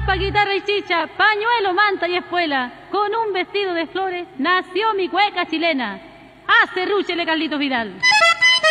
arpa, guitarra y chicha, pañuelo, manta y espuela, con un vestido de flores nació mi cueca chilena. ¡Ah, cerrúchele, Carlitos Vidal!